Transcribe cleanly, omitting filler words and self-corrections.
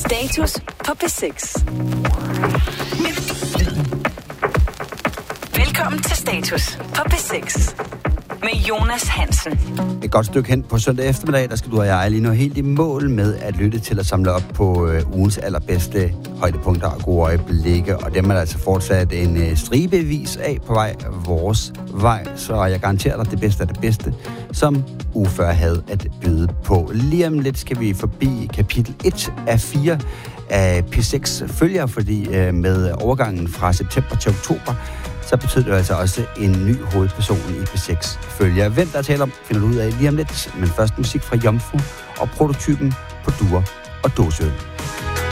Status på P6. Velkommen til Status på P6 med Jonas Hansen. Et godt stykke hen på søndag eftermiddag, der skal du og jeg lige nå helt i mål med at lytte til at samle op på ugens allerbedste højdepunkter og gode øjeblikke. Og dem er der altså fortsat en stribevis af på vej vores vej. Så jeg garanterer dig det bedste af det bedste, som uge før havde at byde på. Lige om lidt skal vi forbi kapitel 1 af 4 af P6 følger, fordi med overgangen fra september til oktober, så betyder det altså også en ny hovedperson i P6 følger. Hvem der taler om, finder du ud af lige om lidt, men først musik fra Jomfru og prototypen på Dur og Dåsøen.